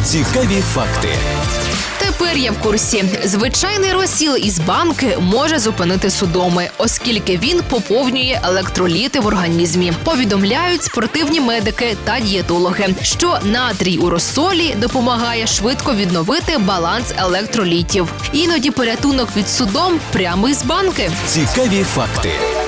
Цікаві факти. Тепер я в курсі. Звичайний розсіл із банки може зупинити судоми, оскільки він поповнює електроліти в організмі. Повідомляють спортивні медики та дієтологи, що натрій у розсолі допомагає швидко відновити баланс електролітів. Іноді порятунок від судом прямо із банки. Цікаві факти.